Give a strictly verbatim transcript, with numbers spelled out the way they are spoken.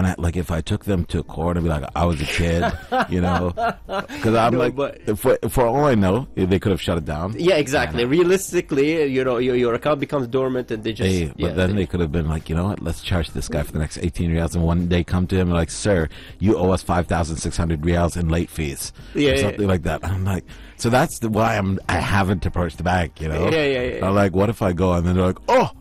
can I, like, if I took them to court and be like, I was a kid, you know, because I'm No, like, but- for, for all I know, they could have shut it down. Yeah, exactly. Realistically, you know, your, your account becomes dormant, and they just. Hey, but yeah, then they could have been like, you know what, let's charge this guy for the next eighteen reals, and one day come to him and like, sir, you owe us five thousand six hundred reals in late fees, Yeah, or yeah. something like that. I'm like, so that's the, why I'm I haven't approached the bank, you know. Yeah, yeah, yeah. I'm like, what if I go and then they're like, oh,